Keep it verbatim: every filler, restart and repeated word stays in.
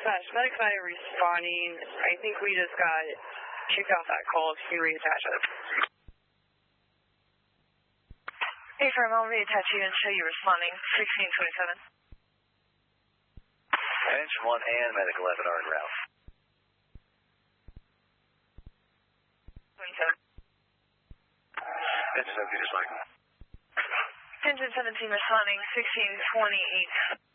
Dispatch, medic five responding. I think we just got kicked off that call. If you can reattach us. Hey, firm, I'll reattach you and show you responding. sixteen twenty-seven. Engine one and medic eleven are en route. twenty-seven. Engine seventeen responding. Engine seventeen responding, sixteen twenty-eight.